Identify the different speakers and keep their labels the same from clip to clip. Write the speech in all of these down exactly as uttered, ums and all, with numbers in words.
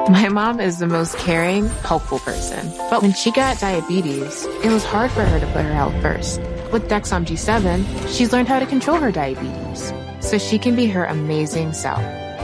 Speaker 1: My mom is the most caring, helpful person. But when she got diabetes, it was hard for her to put her health first. With Dexcom G seven, she's learned how to control her diabetes so she can be her amazing self.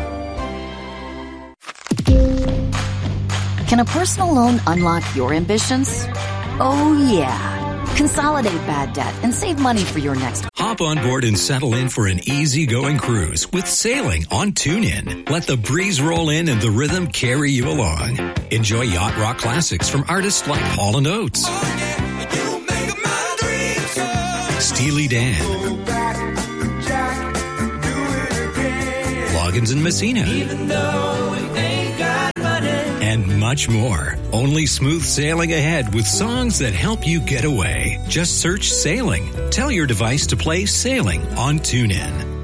Speaker 2: Can a personal loan unlock your ambitions? Oh, yeah. Consolidate bad debt and save money for your next.
Speaker 3: Hop on board and settle in for an easygoing cruise with sailing on TuneIn. Let the breeze roll in and the rhythm carry you along. Enjoy yacht rock classics from artists like Hall and Oates, oh, yeah, you make my dreams come. Steely Dan, go back, Jack, do it again. Loggins and Messina, even though we ain't got money, and much more. Only smooth sailing ahead with songs that help you get away. Just search Sailing. Tell your device to play Sailing on TuneIn.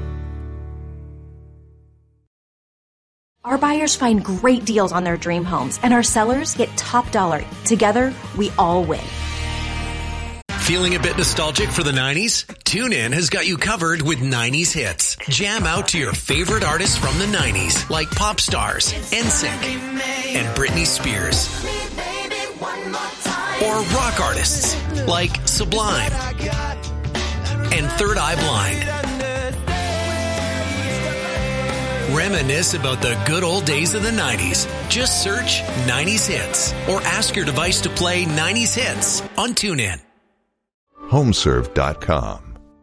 Speaker 4: Our buyers find great deals on their dream homes, and our sellers get top dollar. Together, we all win.
Speaker 5: Feeling a bit nostalgic for the nineties? TuneIn has got you covered with nineties hits. Jam out to your favorite artists from the nineties, like pop stars, N Sync, and Britney Spears. Or rock artists, like Sublime and Third Eye Blind. Reminisce about the good old days of the nineties. Just search nineties hits or ask your device to play nineties hits on TuneIn.
Speaker 6: Homeserve dot com.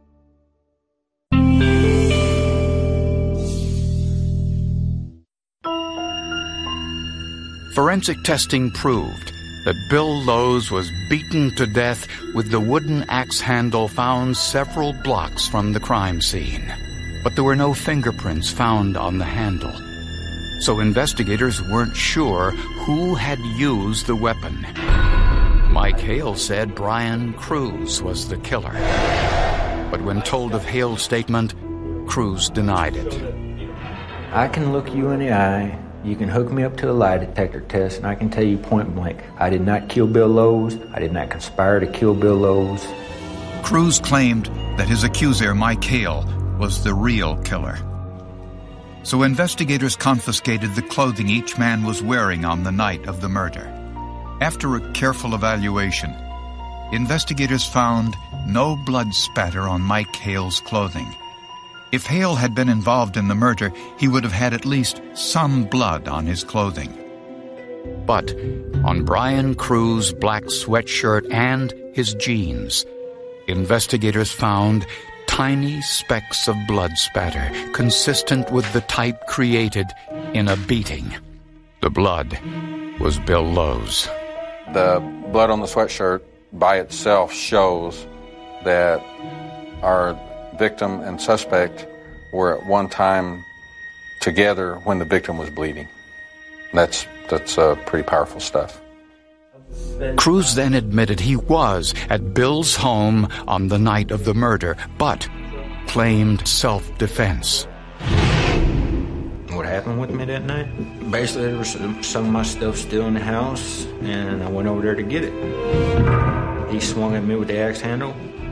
Speaker 7: Forensic testing proved that Bill Lowe's was beaten to death with the wooden axe handle found several blocks from the crime scene. But there were no fingerprints found on the handle. So investigators weren't sure who had used the weapon. Mike Hale said Brian Cruz was the killer. But when told of Hale's statement, Cruz denied it.
Speaker 8: I can look you in the eye, you can hook me up to a lie detector test, and I can tell you point blank, I did not kill Bill Lowe's, I did not conspire to kill Bill Lowe's.
Speaker 7: Cruz claimed that his accuser, Mike Hale, was the real killer. So investigators confiscated the clothing each man was wearing on the night of the murder. After a careful evaluation, investigators found no blood spatter on Mike Hale's clothing. If Hale had been involved in the murder, he would have had at least some blood on his clothing. But on Brian Cruz's black sweatshirt and his jeans, investigators found tiny specks of blood spatter consistent with the type created in a beating. The blood was Bill Lowe's.
Speaker 9: The blood on the sweatshirt by itself shows that our victim and suspect were at one time together when the victim was bleeding. That's that's uh, pretty powerful stuff.
Speaker 7: Cruz then admitted he was at Bill's home on the night of the murder, but claimed self-defense.
Speaker 8: What happened with me that night? Basically, there was some, some of my stuff still in the house, and I went over there to get it. He swung at me with the axe handle,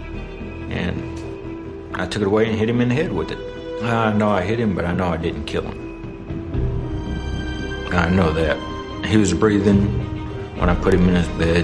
Speaker 8: and I took it away and hit him in the head with it. I know I hit him, but I know I didn't kill him. I know that. He was breathing when I put him in his bed.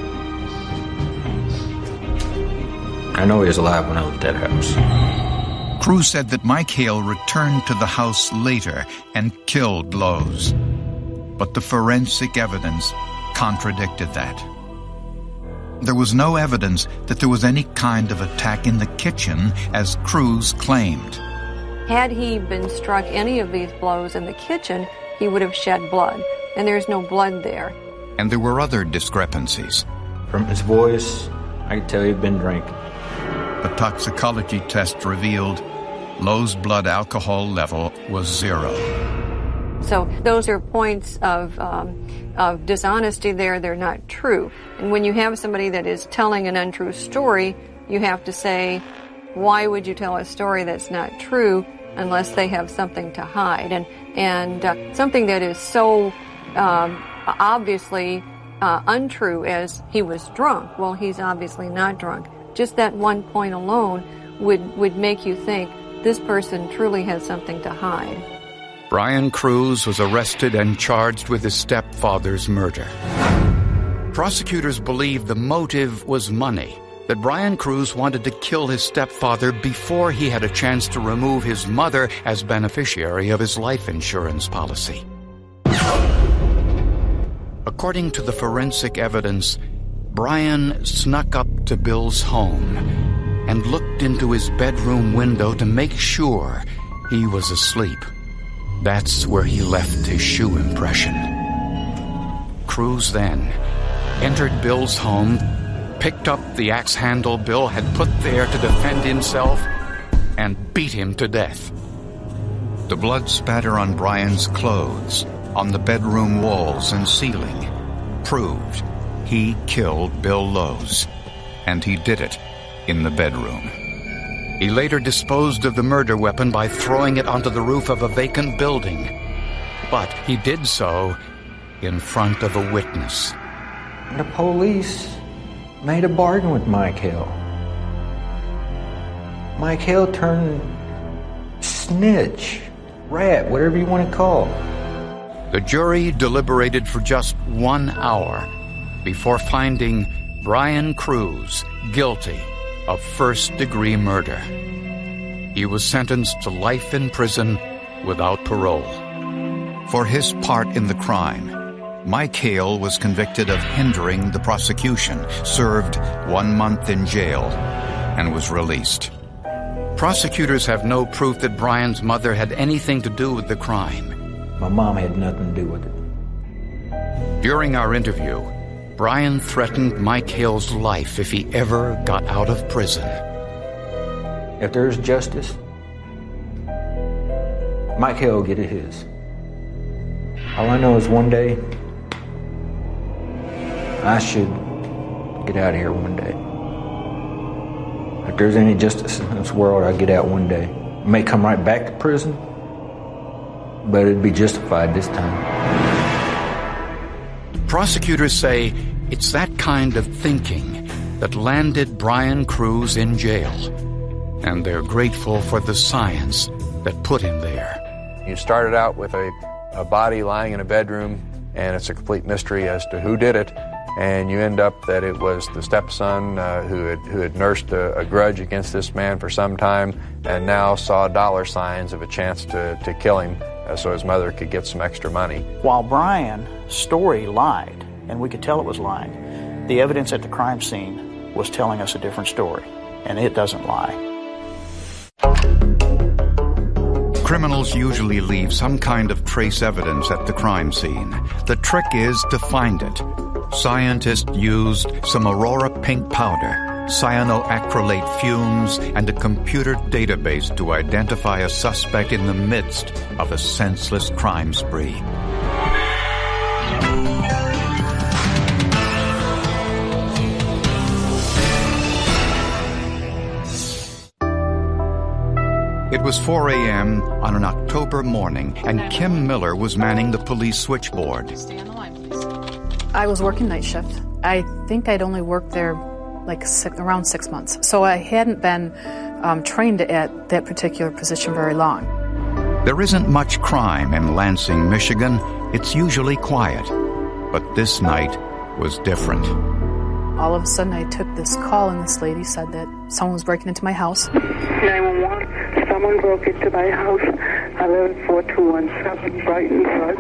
Speaker 8: I know he was alive when I left that house.
Speaker 7: Cruz said that Mike Hale returned to the house later and killed Lowe's. But the forensic evidence contradicted that. There was no evidence that there was any kind of attack in the kitchen, as Cruz claimed.
Speaker 10: Had he been struck any of these blows in the kitchen, he would have shed blood, and there's no blood there.
Speaker 7: And there were other discrepancies.
Speaker 8: From his voice, I could tell he'd been drinking.
Speaker 7: A toxicology test revealed Lowe's blood alcohol level was zero.
Speaker 10: So those are points of, um, of dishonesty there. They're not true. And when you have somebody that is telling an untrue story, you have to say, why would you tell a story that's not true unless they have something to hide? And, and uh, something that is so um, obviously uh, untrue as he was drunk. Well, he's obviously not drunk. Just that one point alone would, would make you think this person truly has something to hide.
Speaker 7: Brian Cruz was arrested and charged with his stepfather's murder. Prosecutors believed the motive was money, that Brian Cruz wanted to kill his stepfather before he had a chance to remove his mother as beneficiary of his life insurance policy. According to the forensic evidence, Brian snuck up to Bill's home and looked into his bedroom window to make sure he was asleep. That's where he left his shoe impression. Cruz then entered Bill's home, picked up the axe handle Bill had put there to defend himself, and beat him to death. The blood spatter on Brian's clothes, on the bedroom walls and ceiling, proved he killed Bill Lowes, and he did it in the bedroom. He later disposed of the murder weapon by throwing it onto the roof of a vacant building, but he did so in front of a witness.
Speaker 8: The police made a bargain with Mike Hill. Mike Hill turned snitch, rat, whatever you want to call it.
Speaker 7: The jury deliberated for just one hour before finding Brian Cruz guilty of first-degree murder. He was sentenced to life in prison without parole. For his part in the crime, Mike Hale was convicted of hindering the prosecution, served one month in jail, and was released. Prosecutors have no proof that Brian's mother had anything to do with the crime.
Speaker 8: My mom had nothing to do with it.
Speaker 7: During our interview, Brian threatened Mike Hale's life if he ever got out of prison.
Speaker 8: If there's justice, Mike Hale will get it his. All I know is one day, I should get out of here one day. If there's any justice in this world, I'll get out one day. I may come right back to prison, but it'd be justified this time.
Speaker 7: Prosecutors say it's that kind of thinking that landed Brian Cruz in jail, and they're grateful for the science that put him there.
Speaker 11: You started out with a, a body lying in a bedroom, and it's a complete mystery as to who did it, and you end up that it was the stepson uh, who had who had nursed a, a grudge against this man for some time, and now saw dollar signs of a chance to, to kill him uh, so his mother could get some extra money.
Speaker 12: While Brian's story lied, and we could tell it was lying, the evidence at the crime scene was telling us a different story, and it doesn't lie.
Speaker 7: Criminals usually leave some kind of trace evidence at the crime scene. The trick is to find it. Scientists used some Aurora pink powder, cyanoacrylate fumes, and a computer database to identify a suspect in the midst of a senseless crime spree. It was four a.m. on an October morning, and Kim Miller was manning the police switchboard.
Speaker 13: I was working night shift. I think I'd only worked there like six, around six months. So I hadn't been um, trained at that particular position very long.
Speaker 7: There isn't much crime in Lansing, Michigan. It's usually quiet. But this night was different.
Speaker 13: All of a sudden I took this call, and this lady said that someone was breaking into my house.
Speaker 14: nine one one, someone broke into my house. eleven four two one seven Brighton Drive.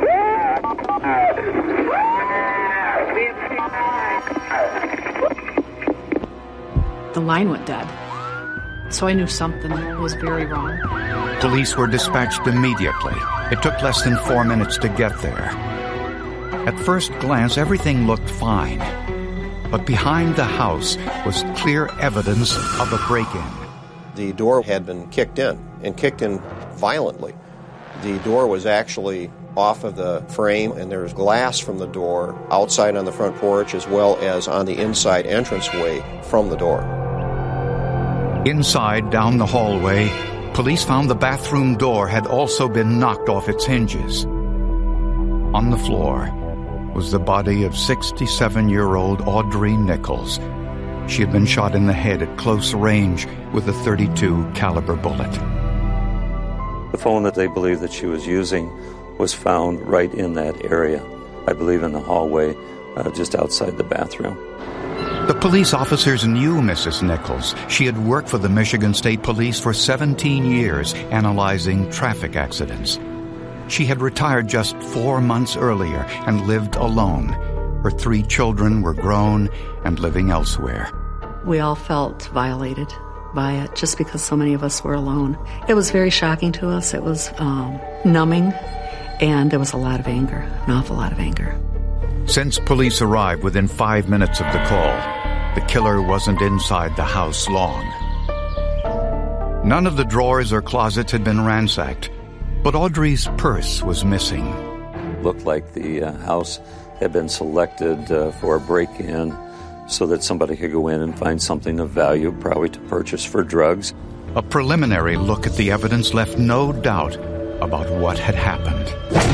Speaker 13: The line went dead. So I knew something was very wrong.
Speaker 7: Police were dispatched immediately. It took less than four minutes to get there. At first glance, everything looked fine. But behind the house was clear evidence of a break-in.
Speaker 15: The door had been kicked in, and kicked in violently. The door was actually off of the frame, and there was glass from the door outside on the front porch as well as on the inside entranceway from the door.
Speaker 7: Inside, down the hallway, police found the bathroom door had also been knocked off its hinges. On the floor was the body of sixty-seven-year-old Audrey Nichols. She had been shot in the head at close range with a thirty-two caliber bullet.
Speaker 16: The phone that they believe that she was using was found right in that area, I believe in the hallway, uh, just outside the bathroom.
Speaker 7: The police officers knew Missus Nichols. She had worked for the Michigan State Police for seventeen years, analyzing traffic accidents. She had retired just four months earlier and lived alone. Her three children were grown and living elsewhere.
Speaker 17: We all felt violated by it just because so many of us were alone. It was very shocking to us. It was um, numbing, and there was a lot of anger, an awful lot of anger.
Speaker 7: Since police arrived within five minutes of the call, the killer wasn't inside the house long. None of the drawers or closets had been ransacked, but Audrey's purse was missing.
Speaker 16: Looked like the uh, house had been selected uh, for a break-in so that somebody could go in and find something of value, probably to purchase for drugs.
Speaker 7: A preliminary look at the evidence left no doubt about what had happened.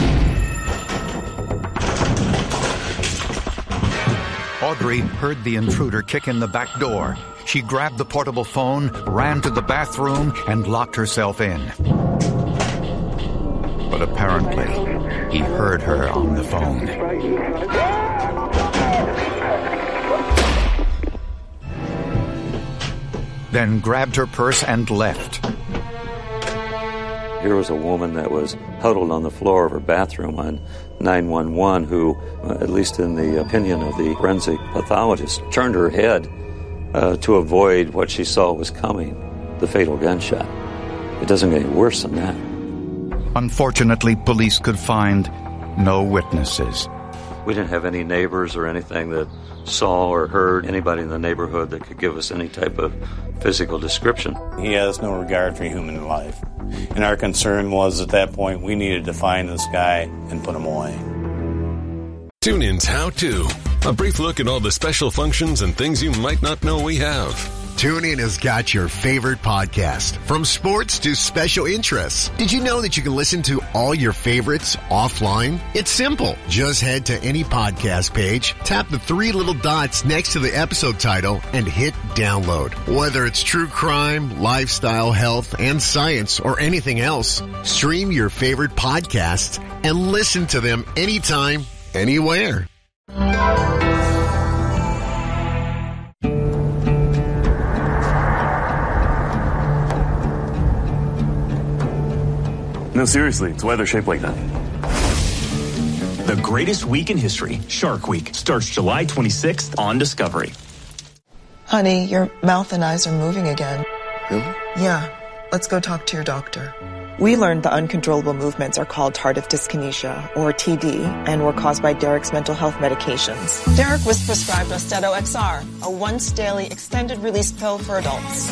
Speaker 7: Audrey heard the intruder kick in the back door. She grabbed the portable phone, ran to the bathroom, and locked herself in. But apparently, he heard her on the phone. Then grabbed her purse and left.
Speaker 16: Here was a woman that was huddled on the floor of her bathroom on nine one one who, uh, at least in the opinion of the forensic pathologist, turned her head uh, to avoid what she saw was coming, the fatal gunshot. It doesn't get any worse than that.
Speaker 7: Unfortunately, police could find no witnesses.
Speaker 16: We didn't have any neighbors or anything that saw or heard anybody in the neighborhood that could give us any type of physical description.
Speaker 18: He has no regard for human life. And our concern was at that point we needed to find this guy and put him away.
Speaker 19: TuneIn's How To. A brief look at all the special functions and things you might not know we have.
Speaker 20: TuneIn has got your favorite podcast, from sports to special interests. Did you know that you can listen to all your favorites offline? It's simple. Just head to any podcast page, tap the three little dots next to the episode title, and hit download. Whether it's true crime, lifestyle, health, and science, or anything else, stream your favorite podcasts and listen to them anytime, anywhere.
Speaker 21: No, seriously, it's why they're shaped like that.
Speaker 22: The greatest week in history, Shark Week, starts July twenty-sixth on Discovery.
Speaker 23: Honey, your mouth and eyes are moving again.
Speaker 21: Really?
Speaker 23: Yeah. Let's go talk to your doctor. We learned the uncontrollable movements are called tardive dyskinesia, or T D, and were caused by Derek's mental health medications. Derek was prescribed Austedo X R, a once-daily extended-release pill for adults.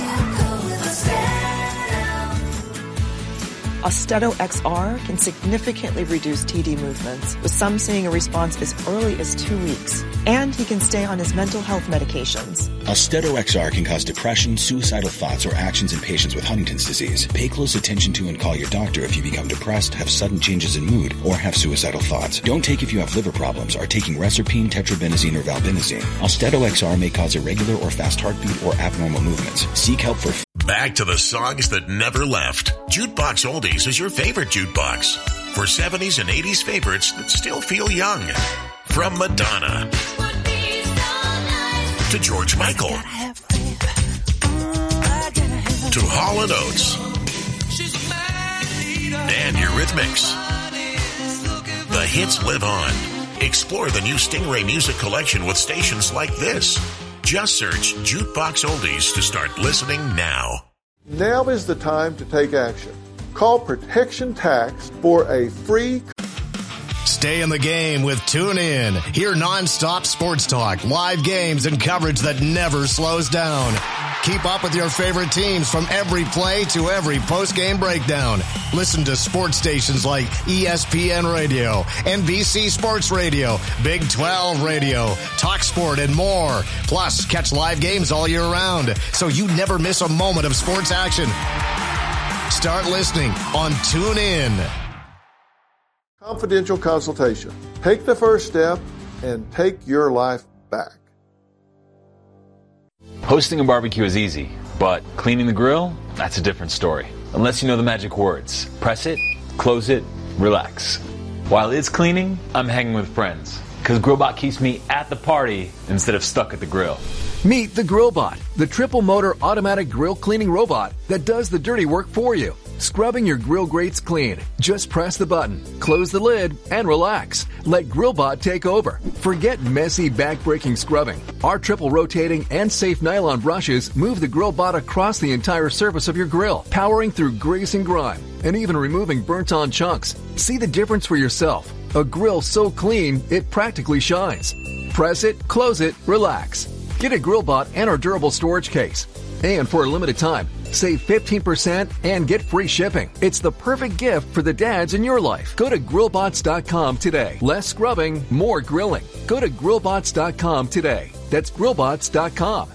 Speaker 23: Austedo X R can significantly reduce T D movements, with some seeing a response as early as two weeks. And he can stay on his mental health medications.
Speaker 24: Austedo X R can cause depression, suicidal thoughts, or actions in patients with Huntington's disease. Pay close attention to and call your doctor if you become depressed, have sudden changes in mood, or have suicidal thoughts. Don't take if you have liver problems, are taking Reserpine, Tetrabenazine, or Valbenazine. Austedo X R may cause irregular or fast heartbeat or abnormal movements. Seek help for...
Speaker 25: Back to the songs that never left. Jukebox Oldies is your favorite jukebox. For seventies and eighties favorites that still feel young. From Madonna to George Michael to Hall and Oates and Eurythmics. The hits live on. Explore the new Stingray music collection with stations like this. Just search Jukebox Oldies to start listening now.
Speaker 26: Now is the time to take action. Call Protection Tax for a free...
Speaker 20: Stay in the game with TuneIn. Hear nonstop sports talk, live games, and coverage that never slows down. Keep up with your favorite teams from every play to every post-game breakdown. Listen to sports stations like E S P N Radio, N B C Sports Radio, Big twelve Radio, Talk Sport, and more. Plus, catch live games all year round, so you never miss a moment of sports action. Start listening on TuneIn.
Speaker 26: Confidential consultation. Take the first step and take your life back.
Speaker 27: Hosting a barbecue is easy, but cleaning the grill, that's a different story.
Speaker 1: unless you know the magic words. Press it, close it, relax. While it's cleaning, I'm hanging with friends, because Grillbot keeps me at the party instead of stuck at the grill.
Speaker 2: Meet the Grillbot, the triple-motor automatic grill cleaning robot that does the dirty work for you. Scrubbing your grill grates clean. Just press the button, close the lid, and relax. Let Grillbot take over. Forget messy, back-breaking scrubbing. Our triple-rotating and safe nylon brushes move the Grillbot across the entire surface of your grill, powering through grease and grime, and even removing burnt-on chunks. See the difference for yourself. A grill so clean, it practically shines. Press it, close it, relax. Get a Grillbot and our durable storage case. And for a limited time, save fifteen percent and get free shipping. It's the perfect gift for the dads in your life. Go to grillbots dot com today. Less scrubbing, more grilling. Go to grillbots dot com today. That's grillbots dot com.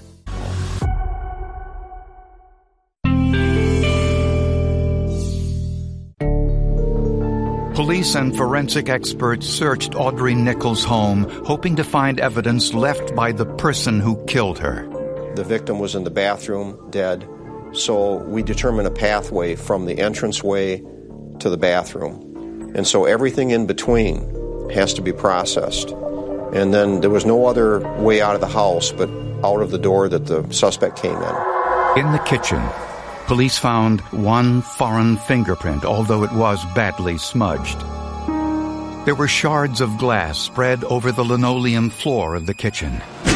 Speaker 7: Police and forensic experts searched Audrey Nichols' home, hoping to find evidence left by the person who killed her.
Speaker 15: The victim was in the bathroom, dead, so we determined a pathway from the entranceway to the bathroom. And so everything in between has to be processed. And then there was no other way out of the house but out of the door that the suspect came in.
Speaker 7: In the kitchen, police found one foreign fingerprint, although it was badly smudged. There were shards of glass spread over the linoleum floor of the kitchen.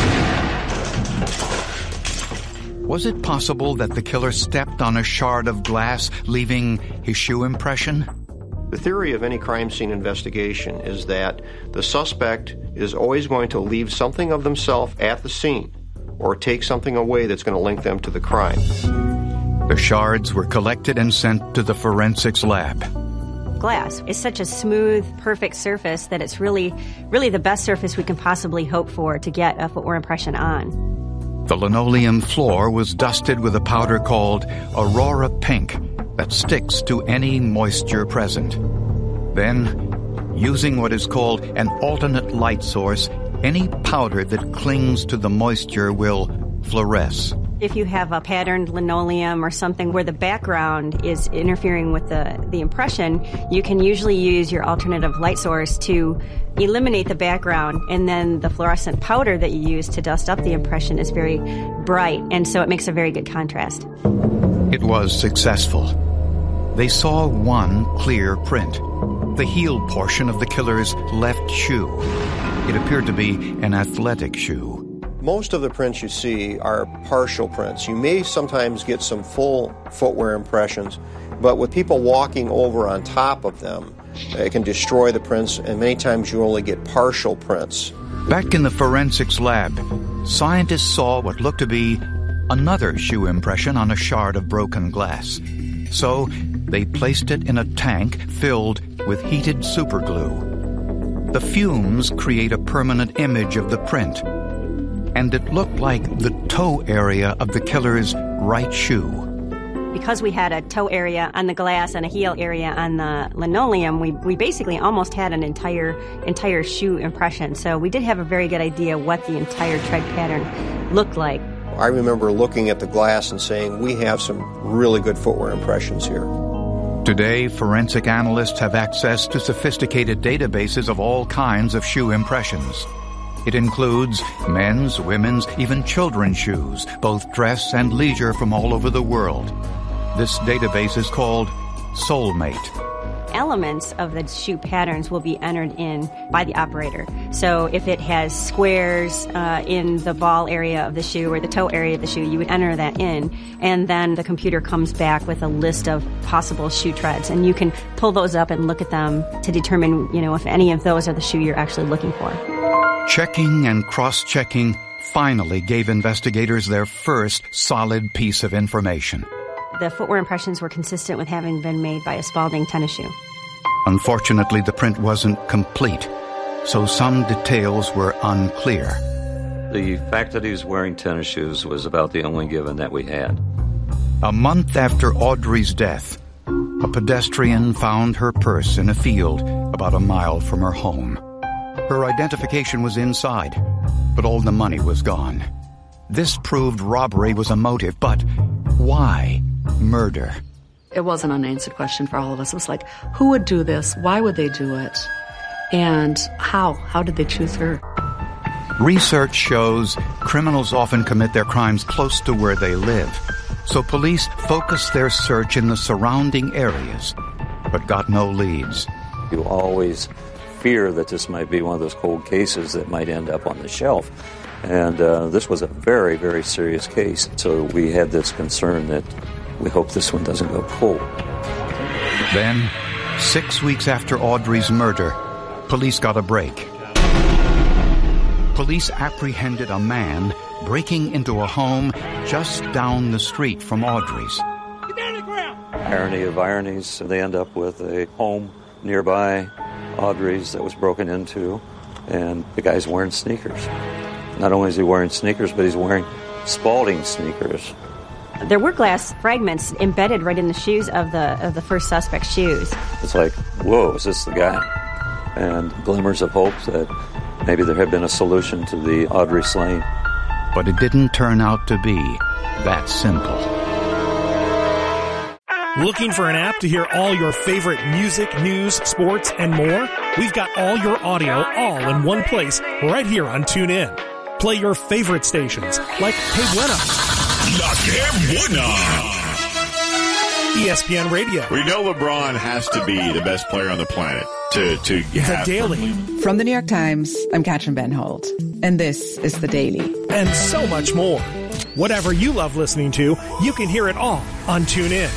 Speaker 7: Was it possible that the killer stepped on a shard of glass, leaving his shoe impression?
Speaker 15: The theory of any crime scene investigation is that the suspect is always going to leave something of themselves at the scene or take something away that's going to link them to the crime.
Speaker 7: The shards were collected and sent to the forensics lab.
Speaker 3: Glass is such a smooth, perfect surface that it's really, really the best surface we can possibly hope for to get a footwear impression on.
Speaker 7: The linoleum floor was dusted with a powder called Aurora Pink that sticks to any moisture present. Then, using what is called an alternate light source, any powder that clings to the moisture will fluoresce.
Speaker 3: If you have a patterned linoleum or something where the background is interfering with the, the impression, you can usually use your alternative light source to eliminate the background, and then the fluorescent powder that you use to dust up the impression is very bright, and so it makes a very good contrast.
Speaker 7: It was successful. They saw one clear print, the heel portion of the killer's left shoe. It appeared to be an athletic shoe.
Speaker 15: Most of the prints you see are partial prints. You may sometimes get some full footwear impressions, but with people walking over on top of them, it can destroy the prints, and many times you only get partial prints.
Speaker 7: Back in the forensics lab, scientists saw what looked to be another shoe impression on a shard of broken glass. So they placed it in a tank filled with heated superglue. The fumes create a permanent image of the print, and it looked like the toe area of the killer's right shoe.
Speaker 3: Because we had a toe area on the glass and a heel area on the linoleum, we, we basically almost had an entire entire shoe impression. So we did have a very good idea what the entire tread pattern looked like.
Speaker 15: I remember looking at the glass and saying, we have some really good footwear impressions here.
Speaker 7: Today, forensic analysts have access to sophisticated databases of all kinds of shoe impressions. It includes men's, women's, even children's shoes, both dress and leisure from all over the world. This database is called Soulmate.
Speaker 3: Elements of the shoe patterns will be entered in by the operator. So if it has squares uh, in the ball area of the shoe or the toe area of the shoe, you would enter that in, and then the computer comes back with a list of possible shoe treads, and you can pull those up and look at them to determine, you know, if any of those are the shoe you're actually looking for.
Speaker 7: Checking and cross-checking finally gave investigators their first solid piece of information.
Speaker 3: The footwear impressions were consistent with having been made by a Spalding tennis shoe.
Speaker 7: Unfortunately, the print wasn't complete, so some details were unclear.
Speaker 16: The fact that he was wearing tennis shoes was about the only given that we had.
Speaker 7: A month after Audrey's death, a pedestrian found her purse in a field about a mile from her home. Her identification was inside, but all the money was gone. This proved robbery was a motive, but why murder?
Speaker 17: It was an unanswered question for all of us. It was like, who would do this? Why would they do it? And how? How did they choose her?
Speaker 7: Research shows criminals often commit their crimes close to where they live. So police focused their search in the surrounding areas, but got no leads.
Speaker 16: You always fear that this might be one of those cold cases that might end up on the shelf. And uh, this was a very, very serious case. So we had this concern that we hope this one doesn't go cold.
Speaker 7: Then, six weeks after Audrey's murder, police got a break. Police apprehended a man breaking into a home just down the street from Audrey's.
Speaker 16: Irony of ironies, they end up with a home nearby Audrey's that was broken into, and the guy's wearing sneakers. Not only is he wearing sneakers, but he's wearing Spalding sneakers.
Speaker 3: There were glass fragments embedded right in the shoes of the of the first suspect's shoes.
Speaker 16: It's like, whoa, is this the guy? And glimmers of hope that maybe there had been a solution to the Audrey slaying.
Speaker 7: But it didn't turn out to be that simple.
Speaker 4: Looking for an app to hear all your favorite music, news, sports, and more? We've got all your audio all in one place right here on TuneIn. Play your favorite stations like Hey Buena,
Speaker 5: La Que Buena,
Speaker 4: E S P N Radio.
Speaker 5: We know LeBron has to be the best player on the planet to, to have...
Speaker 4: The Daily.
Speaker 6: From the New York Times, I'm Katrin Benhold, and this is The Daily.
Speaker 4: And so much more. Whatever you love listening to, you can hear it all on TuneIn.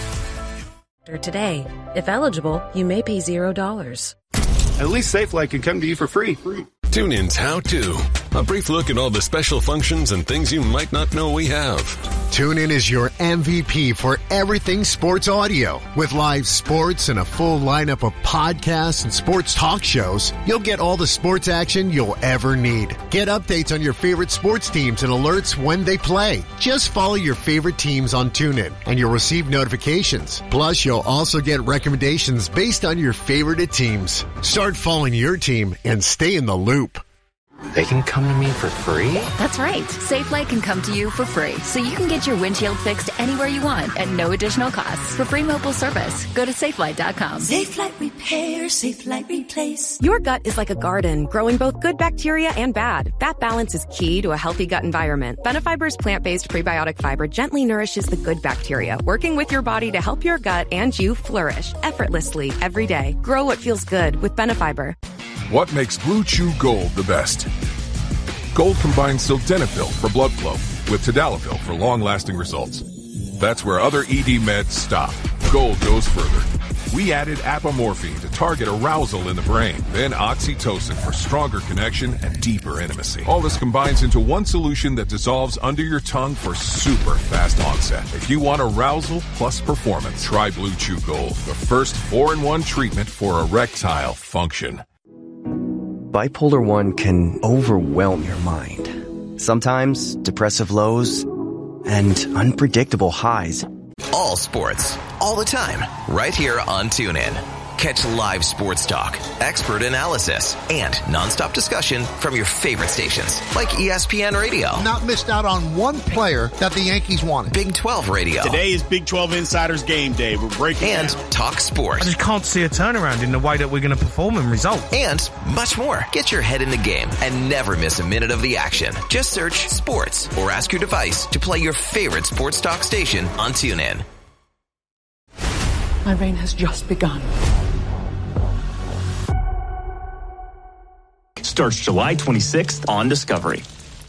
Speaker 8: Today. If eligible, you may pay zero dollars.
Speaker 21: At least SafeLight can come to you for free.
Speaker 19: TuneIn's How To. A brief look at all the special functions and things you might not know we have.
Speaker 20: TuneIn is your M V P for everything sports audio. With live sports and a full lineup of podcasts and sports talk shows, you'll get all the sports action you'll ever need. Get updates on your favorite sports teams and alerts when they play. Just follow your favorite teams on TuneIn and you'll receive notifications. Plus, you'll also get recommendations based on your favorite teams. Start following your team and stay in the loop.
Speaker 9: They can come to me for free?
Speaker 10: That's right. SafeLight can come to you for free, so you can get your windshield fixed anywhere you want at no additional cost. For free mobile service, go to safelight dot com.
Speaker 8: SafeLight Repair, SafeLight Replace. Your gut is like a garden, growing both good bacteria and bad. That balance is key to a healthy gut environment. Benefiber's plant-based prebiotic fiber gently nourishes the good bacteria, working with your body to help your gut and you flourish effortlessly every day. Grow what feels good with Benefiber.
Speaker 27: What makes Blue Chew Gold the best? Gold combines sildenafil for blood flow with tadalafil for long-lasting results. That's where other E D meds stop. Gold goes further. We added apomorphine to target arousal in the brain, then oxytocin for stronger connection and deeper intimacy. All this combines into one solution that dissolves under your tongue for super fast onset. If you want arousal plus performance, try Blue Chew Gold, the first four in one treatment for erectile function.
Speaker 9: Bipolar one can overwhelm your mind. Sometimes depressive lows and unpredictable highs.
Speaker 28: All sports, all the time, right here on TuneIn. Catch live sports talk, expert analysis, and nonstop discussion from your favorite stations, like E S P N Radio.
Speaker 29: Not missed out on one player that the Yankees wanted.
Speaker 28: Big twelve Radio.
Speaker 21: Today is Big twelve Insiders Game Day. We're breaking
Speaker 28: And
Speaker 21: down.
Speaker 28: Talk Sports.
Speaker 30: I just can't see a turnaround in the way that we're going to perform and result.
Speaker 28: And much more. Get your head in the game and never miss a minute of the action. Just search Sports or ask your device to play your favorite sports talk station on TuneIn.
Speaker 17: My reign has just begun.
Speaker 22: Starts July twenty-sixth on Discovery.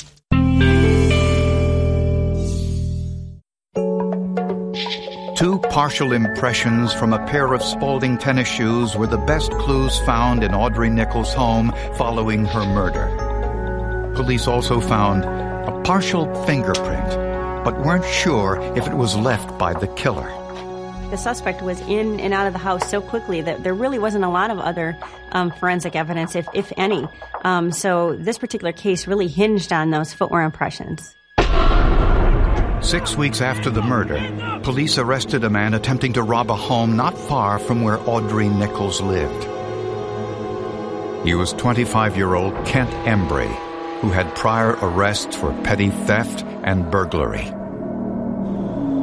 Speaker 7: Two partial impressions from a pair of Spalding tennis shoes were the best clues found in Audrey Nichols' home following her murder. Police also found a partial fingerprint, but weren't sure if it was left by the killer.
Speaker 3: The suspect was in and out of the house so quickly that there really wasn't a lot of other um, forensic evidence, if, if any. Um, so this particular case really hinged on those footwear impressions.
Speaker 7: Six weeks after the murder, police arrested a man attempting to rob a home not far from where Audrey Nichols lived. He was twenty-five-year-old Kent Embry, who had prior arrests for petty theft and burglary.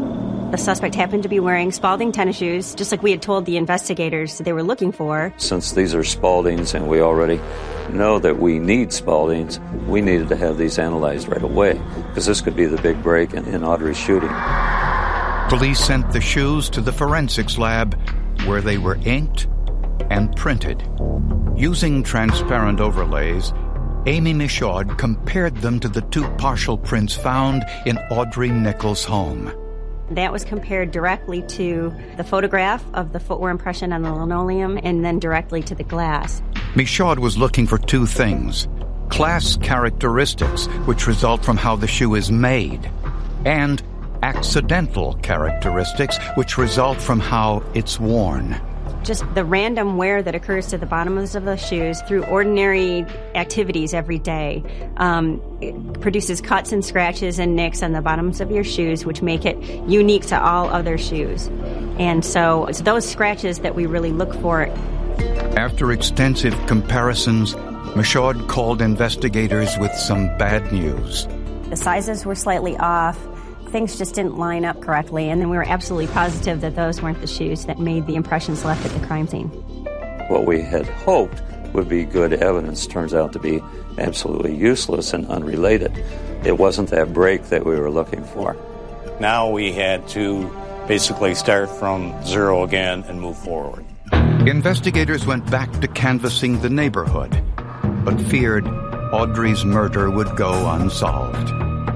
Speaker 3: The suspect happened to be wearing Spalding tennis shoes, just like we had told the investigators they were looking for.
Speaker 16: Since these are Spaldings and we already know that we need Spaldings, we needed to have these analyzed right away, because this could be the big break in, in Audrey's shooting.
Speaker 7: Police sent the shoes to the forensics lab, where they were inked and printed. Using transparent overlays, Amy Michaud compared them to the two partial prints found in Audrey Nichols' home.
Speaker 3: That was compared directly to the photograph of the footwear impression on the linoleum and then directly to the glass.
Speaker 7: Michaud was looking for two things: class characteristics, which result from how the shoe is made, and accidental characteristics, which result from how it's worn.
Speaker 3: Just the random wear that occurs to the bottoms of the shoes through ordinary activities every day um, it produces cuts and scratches and nicks on the bottoms of your shoes, which make it unique to all other shoes. And so it's those scratches that we really look for.
Speaker 7: After extensive comparisons, Michaud called investigators with some bad news.
Speaker 3: The sizes were slightly off. Things just didn't line up correctly, and then we were absolutely positive that those weren't the shoes that made the impressions left at the crime scene.
Speaker 16: What we had hoped would be good evidence turns out to be absolutely useless and unrelated. It wasn't that break that we were looking for.
Speaker 1: Now we had to basically start from zero again and move forward.
Speaker 7: Investigators went back to canvassing the neighborhood, but feared Audrey's murder would go unsolved.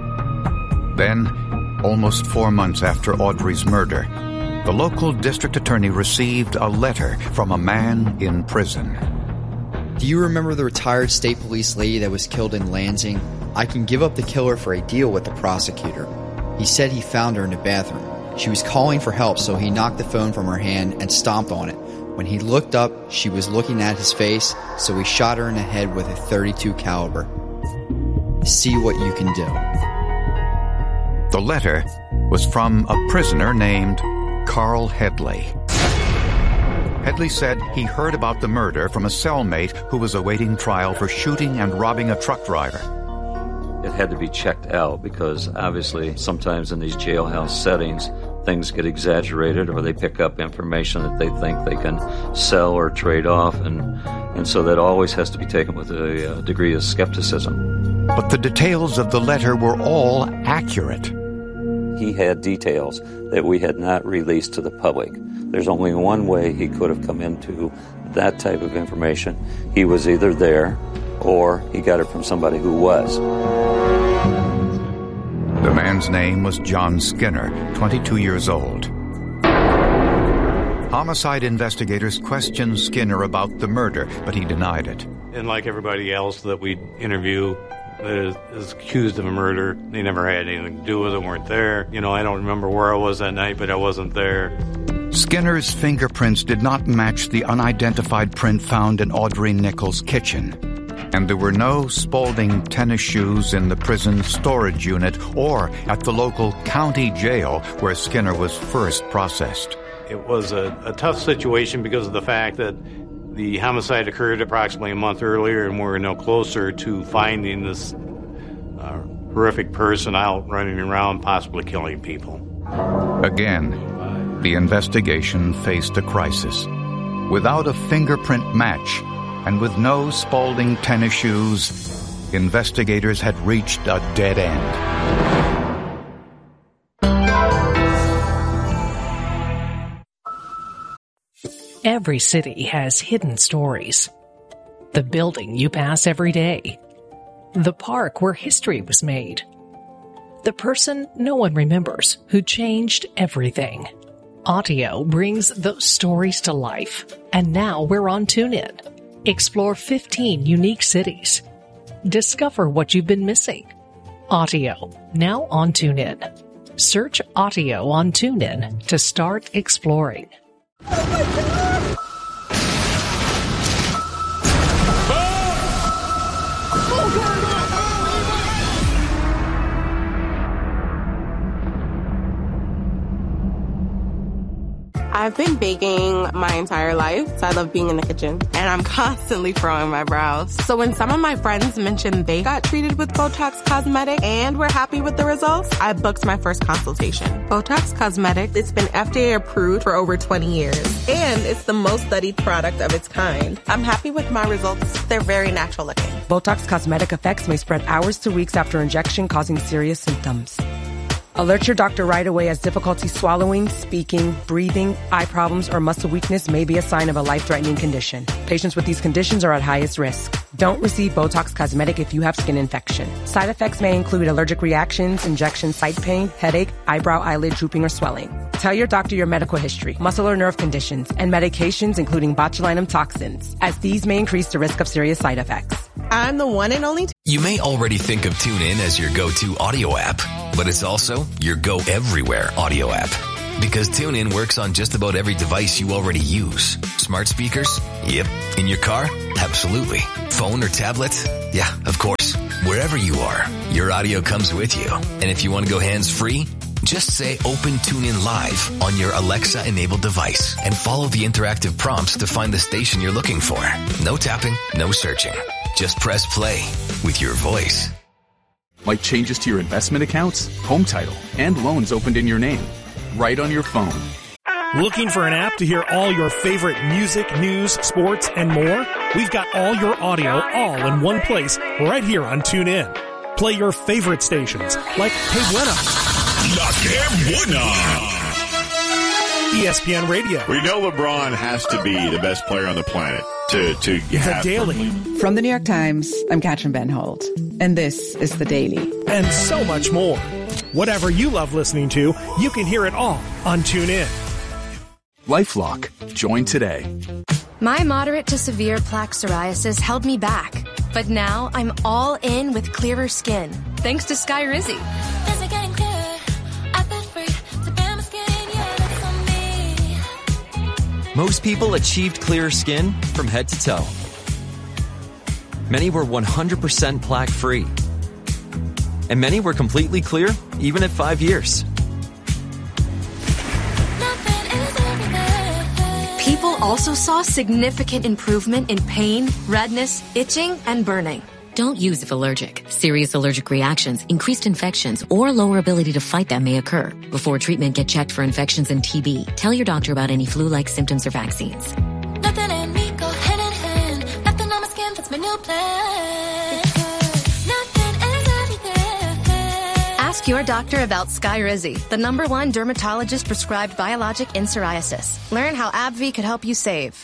Speaker 7: Then, almost four months after Audrey's murder, the local district attorney received a letter from a man in prison.
Speaker 11: Do you remember the retired state police lady that was killed in Lansing? I can give up the killer for a deal with the prosecutor. He said he found her in the bathroom. She was calling for help, so he knocked the phone from her hand and stomped on it. When he looked up, she was looking at his face, so he shot her in the head with a thirty-two caliber. See what you can do.
Speaker 7: The letter was from a prisoner named Carl Headley. Headley said he heard about the murder from a cellmate who was awaiting trial for shooting and robbing a truck driver.
Speaker 16: It had to be checked out because obviously sometimes in these jailhouse settings, things get exaggerated or they pick up information that they think they can sell or trade off, and, and so that always has to be taken with a, a degree of skepticism.
Speaker 7: But the details of the letter were all accurate.
Speaker 16: He had details that we had not released to the public. There's only one way he could have come into that type of information. He was either there or he got it from somebody who was.
Speaker 7: The man's name was John Skinner, twenty-two years old. Homicide investigators questioned Skinner about the murder, but he denied it.
Speaker 1: And like everybody else that we interview that is accused of a murder, they never had anything to do with it, weren't there. You know, I don't remember where I was that night, but I wasn't there.
Speaker 7: Skinner's fingerprints did not match the unidentified print found in Audrey Nichols' kitchen. And there were no Spalding tennis shoes in the prison storage unit or at the local county jail where Skinner was first processed.
Speaker 1: It was a, a tough situation because of the fact that the homicide occurred approximately a month earlier, and we're no closer to finding this uh, horrific person out running around, possibly killing people. Again,
Speaker 7: the investigation faced a crisis. Without a fingerprint match and with no Spalding tennis shoes, investigators had reached a dead end.
Speaker 12: Every city has hidden stories. The building you pass every day. The park where history was made. The person no one remembers who changed everything. Audio brings those stories to life. And now we're on TuneIn. Explore fifteen unique cities. Discover what you've been missing. Audio, now on TuneIn. Search Audio on TuneIn to start exploring.
Speaker 2: I've been baking my entire life, so I love being in the kitchen. And I'm constantly furrowing my brows. So when some of my friends mentioned they got treated with Botox Cosmetic and were happy with the results, I booked my first consultation. Botox Cosmetic, it's been F D A approved for over twenty years. And it's the most studied product of its kind. I'm happy with my results. They're very natural looking.
Speaker 5: Botox Cosmetic effects may spread hours to weeks after injection, causing serious symptoms. Alert your doctor right away as difficulty swallowing, speaking, breathing, eye problems, or muscle weakness may be a sign of a life-threatening condition. Patients with these conditions are at highest risk. Don't receive Botox Cosmetic if you have skin infection. Side effects may include allergic reactions, injection site pain, headache, eyebrow, eyelid drooping, or swelling. Tell your doctor your medical history, muscle or nerve conditions, and medications including botulinum toxins, as these may increase the risk of serious side effects.
Speaker 2: I'm the one and only... T-
Speaker 28: you may already think of TuneIn as your go-to audio app, but it's also your go-everywhere audio app. Because TuneIn works on just about every device you already use. Smart speakers? Yep. In your car? Absolutely. Phone or tablet? Yeah, of course. Wherever you are, your audio comes with you. And if you want to go hands-free, just say Open TuneIn Live on your Alexa-enabled device and follow the interactive prompts to find the station you're looking for. No tapping, no searching. Just press play with your voice.
Speaker 13: Like changes to your investment accounts, home title, and loans opened in your name. Right on your phone.
Speaker 4: Looking for an app to hear all your favorite music, news, sports, and more? We've got all your audio all in one place right here on TuneIn. Play your favorite stations like Hey Buena,
Speaker 14: La Que Buena,
Speaker 4: E S P N Radio.
Speaker 21: We know LeBron has to be the best player on the planet to, to have...
Speaker 4: The Daily.
Speaker 6: From the New York Times, I'm Katrin Benhold, and this is The Daily.
Speaker 4: And so much more. Whatever you love listening to, you can hear it all on TuneIn.
Speaker 13: LifeLock. Join today.
Speaker 15: My moderate to severe plaque psoriasis held me back, but now I'm all in with clearer skin, thanks to Skyrizi.
Speaker 18: Most people achieved clearer skin from head to toe. Many were one hundred percent plaque-free. And many were completely clear, even at five years.
Speaker 15: People also saw significant improvement in pain, redness, itching, and burning.
Speaker 23: Don't use if allergic. Serious allergic reactions, increased infections, or lower ability to fight them may occur. Before treatment, get checked for infections and T B. Tell your doctor about any flu-like symptoms or vaccines.
Speaker 24: Nothing and me go hand in hand. Nothing on my skin fits my new plan. Nothing is everything.
Speaker 15: Ask your doctor about Skyrizi, the number one dermatologist prescribed biologic in psoriasis. Learn how AbbVie could help you save.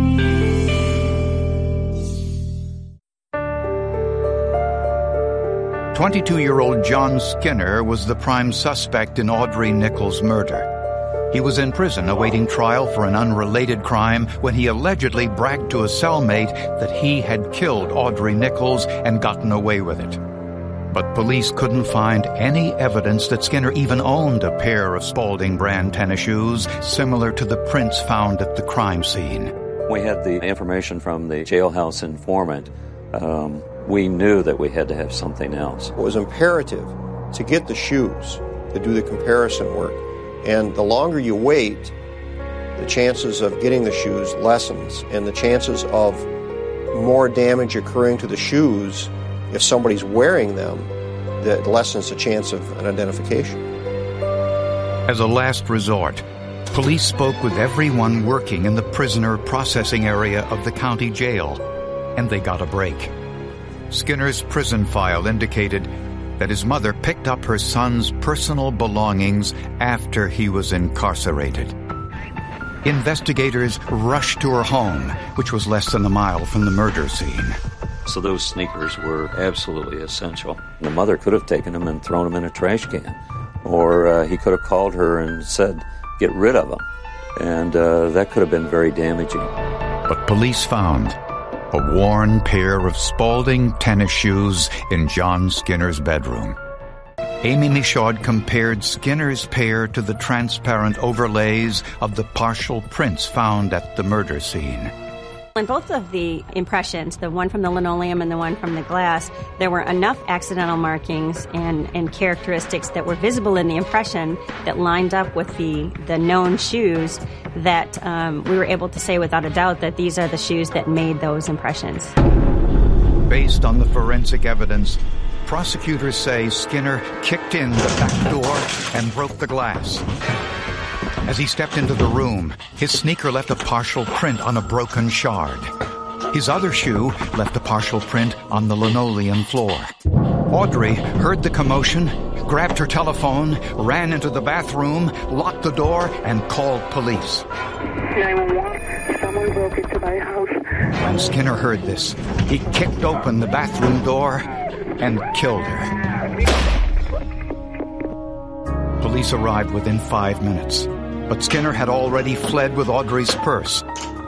Speaker 7: twenty-two-year-old John Skinner was the prime suspect in Audrey Nichols' murder. He was in prison awaiting trial for an unrelated crime when he allegedly bragged to a cellmate that he had killed Audrey Nichols and gotten away with it. But police couldn't find any evidence that Skinner even owned a pair of Spalding brand tennis shoes similar to the prints found at the crime scene.
Speaker 16: We had the information from the jailhouse informant. Um, we knew that we had to have something else.
Speaker 25: It was imperative to get the shoes to do the comparison work. And the longer you wait, the chances of getting the shoes lessens, and the chances of more damage occurring to the shoes if somebody's wearing them, that lessens the chance of an identification.
Speaker 7: As a last resort, police spoke with everyone working in the prisoner processing area of the county jail, and they got a break. Skinner's prison file indicated that his mother picked up her son's personal belongings after he was incarcerated. Investigators rushed to her home, which was less than a mile from the murder scene.
Speaker 16: So those sneakers were absolutely essential. The mother could have taken them and thrown them in a trash can. Or uh, he could have called her and said, get rid of them. And uh, that could have been very damaging.
Speaker 7: But police found a worn pair of Spalding tennis shoes in John Skinner's bedroom. Amy Michaud compared Skinner's pair to the transparent overlays of the partial prints found at the murder scene.
Speaker 3: In both of the impressions, the one from the linoleum and the one from the glass, there were enough accidental markings and, and characteristics that were visible in the impression that lined up with the, the known shoes that um, we were able to say without a doubt that these are the shoes that made those impressions.
Speaker 7: Based on the forensic evidence, prosecutors say Skinner kicked in the back door and broke the glass. As he stepped into the room, his sneaker left a partial print on a broken shard. His other shoe left a partial print on the linoleum floor. Audrey heard the commotion, grabbed her telephone, ran into the bathroom, locked the door, and called police.
Speaker 8: nine one one, someone broke into my house.
Speaker 7: When Skinner heard this, he kicked open the bathroom door and killed her. Police arrived within five minutes. But Skinner had already fled with Audrey's purse.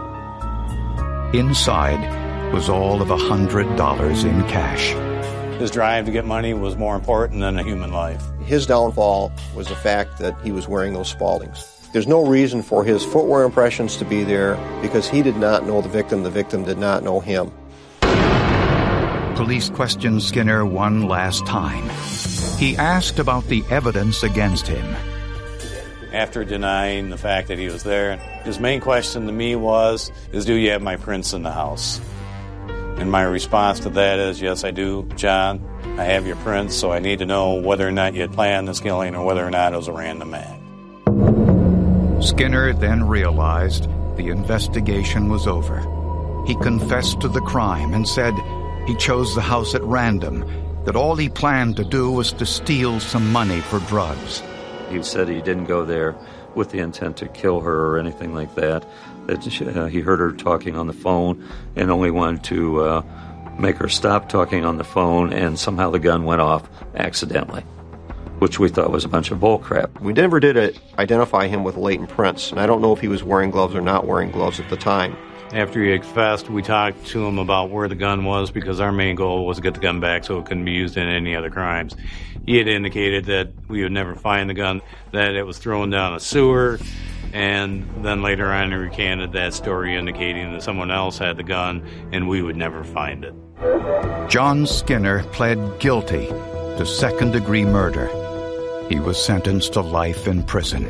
Speaker 7: Inside was all of a hundred dollars in cash.
Speaker 1: His drive to get money was more important than a human life.
Speaker 25: His downfall was the fact that he was wearing those Spaldings. There's no reason for his footwear impressions to be there because he did not know the victim. The victim did not know him.
Speaker 7: Police questioned Skinner one last time. He asked about the evidence against him.
Speaker 1: After denying the fact that he was there, his main question to me was, is do you have my prints in the house? And my response to that is, yes, I do, John. I have your prints, so I need to know whether or not you had planned this killing or whether or not it was a random act.
Speaker 7: Skinner then realized the investigation was over. He confessed to the crime and said he chose the house at random, that all he planned to do was to steal some money for drugs.
Speaker 16: He said he didn't go there with the intent to kill her or anything like that, that uh, he heard her talking on the phone and only wanted to uh, make her stop talking on the phone, and somehow the gun went off accidentally, which we thought was a bunch of bull crap.
Speaker 25: We never did it, identify him with latent prints, and I don't know if he was wearing gloves or not wearing gloves at the time.
Speaker 1: After he confessed, we talked to him about where the gun was because our main goal was to get the gun back so it couldn't be used in any other crimes. He had indicated that we would never find the gun, that it was thrown down a sewer, and then later on he recanted that story indicating that someone else had the gun and we would never find it.
Speaker 7: John Skinner pled guilty to second-degree murder. He was sentenced to life in prison.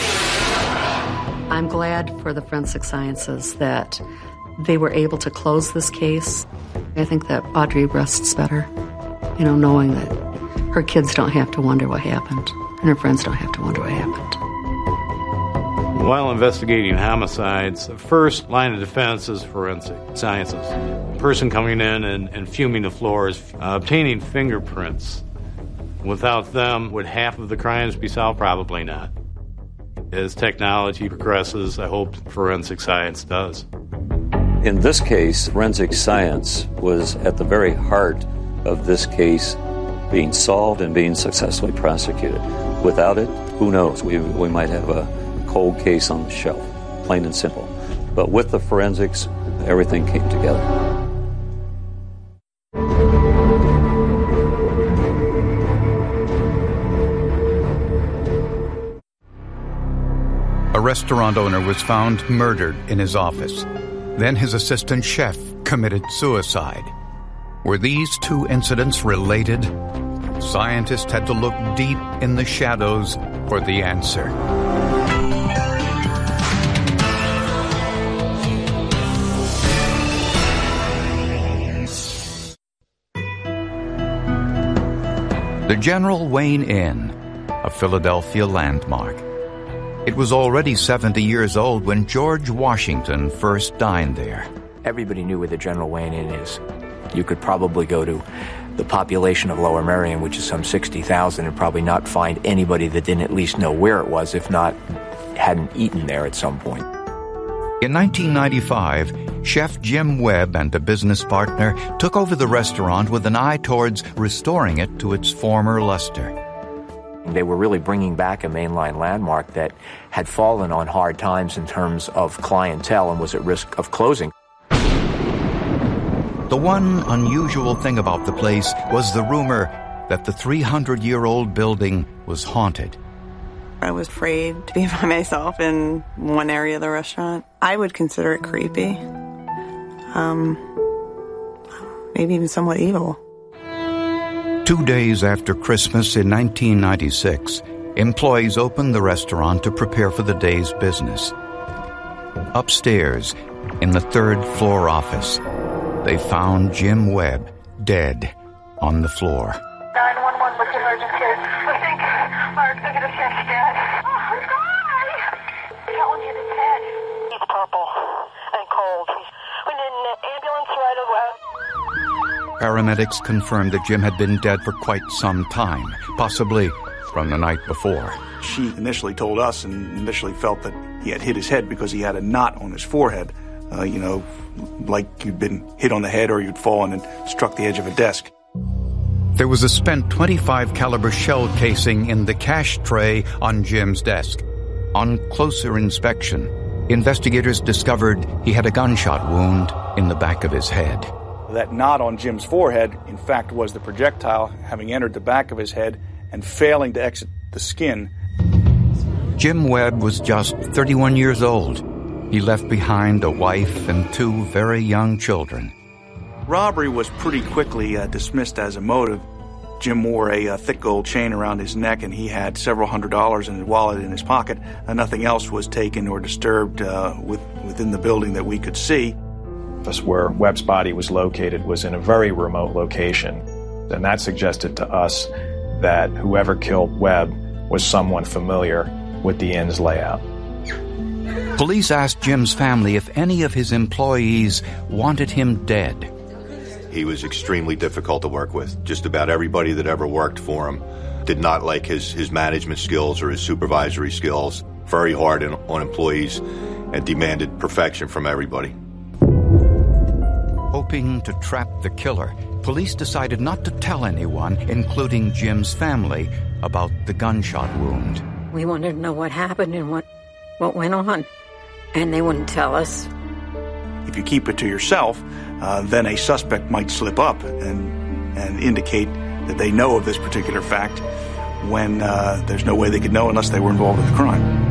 Speaker 9: I'm glad for the forensic sciences that they were able to close this case. I think that Audrey rests better, you know, knowing that her kids don't have to wonder what happened, and her friends don't have to wonder what happened.
Speaker 1: While investigating homicides, the first line of defense is forensic sciences. A person coming in and, and fuming the floors, uh, obtaining fingerprints. Without them, would half of the crimes be solved? Probably not. As technology progresses, I hope forensic science does.
Speaker 16: In this case, forensic science was at the very heart of this case being solved and being successfully prosecuted. Without it, who knows? We, we might have a cold case on the shelf, plain and simple. But with the forensics, everything came together.
Speaker 7: A restaurant owner was found murdered in his office. Then his assistant chef committed suicide. Were these two incidents related? Scientists had to look deep in the shadows for the answer. The General Wayne Inn, a Philadelphia landmark. It was already seventy years old when George Washington first dined there.
Speaker 10: Everybody knew where the General Wayne Inn is. You could probably go to the population of Lower Merion, which is some sixty thousand, and probably not find anybody that didn't at least know where it was, if not hadn't eaten there at some point.
Speaker 7: In nineteen ninety-five, Chef Jim Webb and a business partner took over the restaurant with an eye towards restoring it to its former luster.
Speaker 10: They were really bringing back a mainline landmark that had fallen on hard times in terms of clientele and was at risk of closing.
Speaker 7: The one unusual thing about the place was the rumor that the three hundred year old building was haunted.
Speaker 17: I was afraid to be by myself in one area of the restaurant. I would consider it creepy. um, maybe even somewhat evil.
Speaker 7: Two days after Christmas in nineteen ninety-six, employees opened the restaurant to prepare for the day's business. Upstairs, in the third floor office, they found Jim Webb dead on the floor.
Speaker 24: nine one one, what's the emergency? I think our executive chef's dead. Oh, God! Telling you it's dead. He's purple and cold. We need an ambulance right away.
Speaker 7: Paramedics confirmed that Jim had been dead for quite some time, possibly from the night before.
Speaker 5: She initially told us and initially felt that he had hit his head because he had a knot on his forehead, uh, you know, like you'd been hit on the head or you'd fallen and struck the edge of a desk.
Speaker 7: There was a spent twenty-five caliber shell casing in the cash tray on Jim's desk. On closer inspection, investigators discovered he had a gunshot wound in the back of his head.
Speaker 5: That knot on Jim's forehead, in fact, was the projectile having entered the back of his head and failing to exit the skin.
Speaker 7: Jim Webb was just thirty-one years old. He left behind a wife and two very young children.
Speaker 5: Robbery was pretty quickly uh, dismissed as a motive. Jim wore a uh, thick gold chain around his neck, and he had several hundred dollars in his wallet in his pocket. Uh, nothing else was taken or disturbed uh, with, within the building that we could see.
Speaker 11: Where Webb's body was located was in a very remote location, and that suggested to us that whoever killed Webb was someone familiar with the inn's layout.
Speaker 7: Police asked Jim's family if any of his employees wanted him dead.
Speaker 12: He was extremely difficult to work with. Just about everybody that ever worked for him did not like his, his management skills or his supervisory skills. Very hard on, on employees and demanded perfection from everybody.
Speaker 7: Hoping to trap the killer, police decided not to tell anyone, including Jim's family, about the gunshot wound.
Speaker 19: We wanted to know what happened and what, what went on, and they wouldn't tell us.
Speaker 5: If you keep it to yourself, uh, then a suspect might slip up and, and indicate that they know of this particular fact when uh, there's no way they could know unless they were involved in the crime.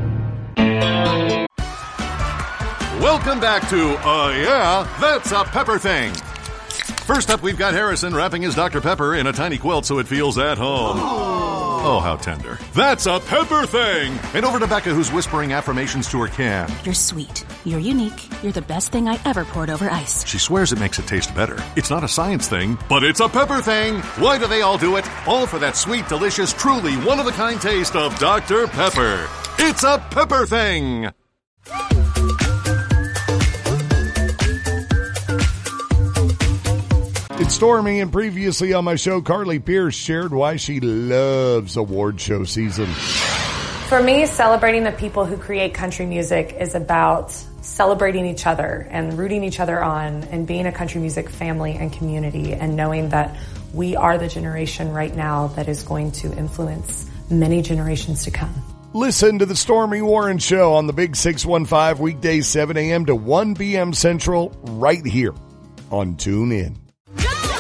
Speaker 20: Welcome back to, uh, yeah, That's a Pepper Thing. First up, we've got Harrison wrapping his Doctor Pepper in a tiny quilt so it feels at home. Oh, oh how tender. That's a Pepper Thing. And over to Becca, who's whispering affirmations to her can.
Speaker 22: You're sweet. You're unique. You're the best thing I ever poured over ice.
Speaker 20: She swears it makes it taste better. It's not a science thing, but it's a Pepper Thing. Why do they all do it? All for that sweet, delicious, truly one-of-a-kind taste of Doctor Pepper. It's a Pepper Thing.
Speaker 26: It's Stormy, and previously on my show, Carly Pierce shared why she loves award show season.
Speaker 27: For me, celebrating the people who create country music is about celebrating each other and rooting each other on and being a country music family and community and knowing that we are the generation right now that is going to influence many generations to come.
Speaker 26: Listen to the Stormy Warren Show on the Big six one five, weekdays seven a.m. to one p.m. Central, right here on TuneIn.